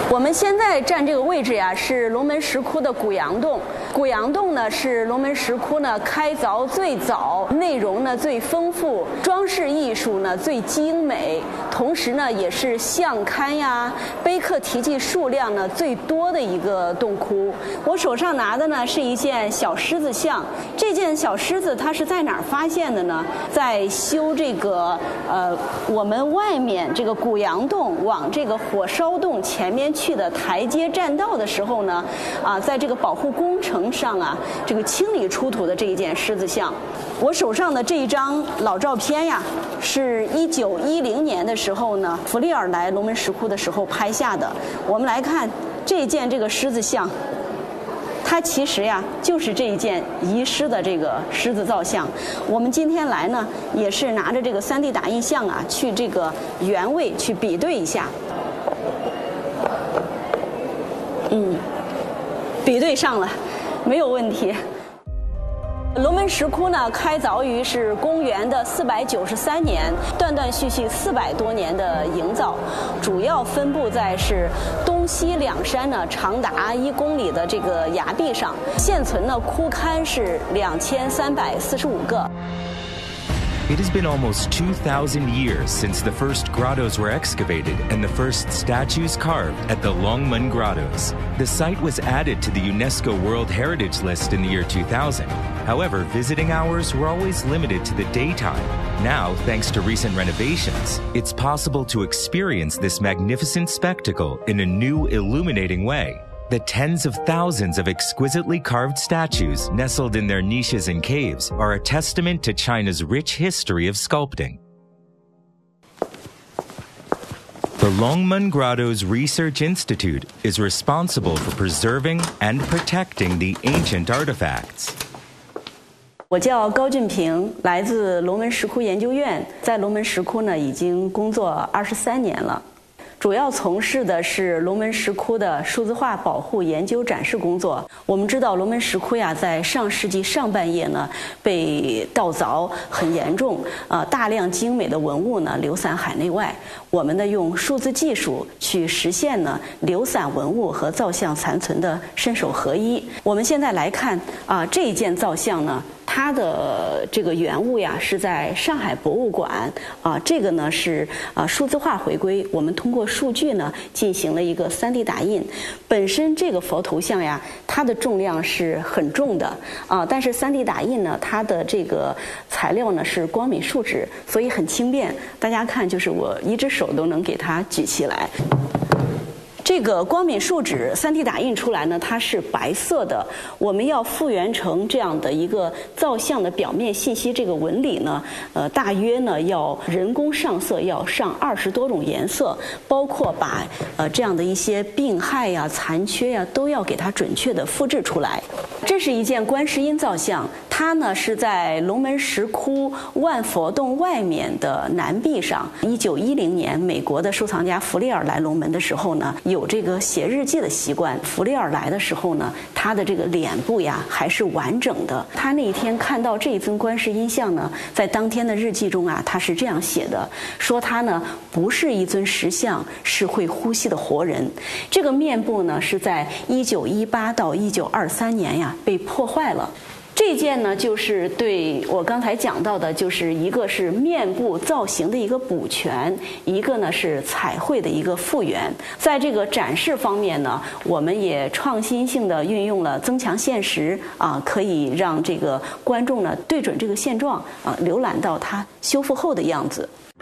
我们现在站这个位置呀，是龙门石窟的古阳洞。古阳洞呢是龙门石窟呢开凿最早，内容呢最丰富，装饰艺术呢最精美，同时呢也是像龛呀、碑刻题记数量呢最多的一个洞窟。我手上拿的呢是一件小狮子像，这件小狮子它是在哪儿发现的呢？在修这个我们外面这个古阳洞往这个火烧洞前面去的台阶栈道的时候呢，在这个保护工程上啊，这个清理出土的这一件狮子像。我手上的这一张老照片呀，是1910年的时候呢，弗利尔来龙门石窟的时候拍下的。我们来看这件这个狮子像，它其实呀就是这一件遗失的这个狮子造像。我们今天来呢，也是拿着这个3D 打印像啊，去这个原位去比对一下。比对上了，没有问题。龙门石窟呢，开凿于是公元的493年，断断续续400多年的营造，主要分布在是东西两山呢，长达1公里的这个崖壁上。现存的窟龛是2345个。 It has been almost 2,000 years since the first grottos were excavated and the first statues carved at the Longmen Grottos. The site was added to the UNESCO World Heritage List in the year 2000. However, visiting hours were always limited to the daytime. Now, thanks to recent renovations, it's possible to experience this magnificent spectacle in a new, illuminating way. The tens of thousands of exquisitely carved statues nestled in their niches and caves are a testament to China's rich history of sculpting. The Longmen Grottos Research Institute is responsible for preserving and protecting the ancient artifacts. 我叫高俊平，来自龙门石窟研究院，在龙门石窟呢已经工作23年了。主要从事的是龙门石窟的数字化保护研究展示工作。我们知道龙门石窟呀，在上世纪上半叶呢被盗凿很严重，大量精美的文物呢流散海内外。我们呢用数字技术去实现呢流散文物和造像残存的身手合一。我们现在来看这一件造像呢，它的这个原物呀是在上海博物馆这个呢是数字化回归，我们通过数据呢进行了一个3D 打印。本身这个佛头像呀，它的重量是很重的但是3D 打印呢，它的这个材料呢是光敏树脂，所以很轻便。大家看，就是我一只手都能给它举起来。这个光敏树脂3D 打印出来呢，它是白色的。我们要复原成这样的一个造像的表面信息，这个纹理呢，大约呢要人工上色，要上20多种颜色，包括把这样的一些病害呀、残缺呀，都要给它准确的复制出来。这是一件观世音造像，它呢是在龙门石窟万佛洞外面的南壁上。1910年，美国的收藏家弗利尔来龙门的时候呢，有这个写日记的习惯。弗利尔来的时候呢，他的这个脸部呀还是完整的。他那一天看到这一尊观世音像呢，在当天的日记中他是这样写的，说他呢不是一尊石像，是会呼吸的活人。这个面部呢是在1918到1923年呀被破坏了。这件呢，就是对我刚才讲到的，就是一个是面部造型的一个补全，一个呢是彩绘的一个复原。在这个展示方面呢，我们也创新性的运用了增强现实可以让这个观众呢对准这个现状浏览到它修复后的样子。